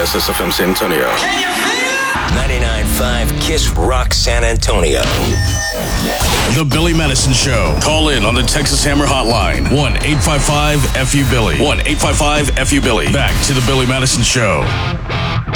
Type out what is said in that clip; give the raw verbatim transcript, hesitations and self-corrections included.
Texas F M San Antonio. ninety-nine point five Kiss Rock San Antonio. The Billy Madison Show. Call in on the Texas Hammer Hotline. one eight five five F U Billy. one eight five five F U Billy. Back to the Billy Madison Show.